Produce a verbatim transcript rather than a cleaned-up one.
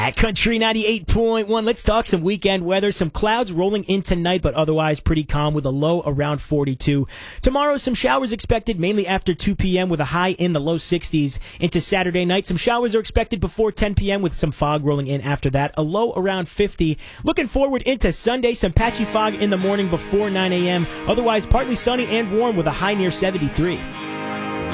At Country ninety-eight point one, let's talk some weekend weather. Some clouds rolling in tonight, but otherwise pretty calm with a low around forty-two. Tomorrow, some showers expected mainly after two p.m. with a high in the low sixties. Into Saturday night, some showers are expected before ten p.m. with some fog rolling in after that, a low around fifty. Looking forward into Sunday, some patchy fog in the morning before nine a.m. Otherwise, partly sunny and warm with a high near seventy-three.